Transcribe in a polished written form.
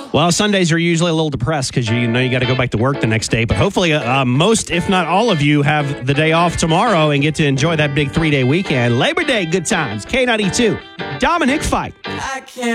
Well, Sundays are usually a little depressed because you know you got to go back to work the next day. But hopefully most, if not all of you, have the day off tomorrow and get to enjoy that big 3-day weekend. Labor Day, good times. K92, Dominic Fike. I can't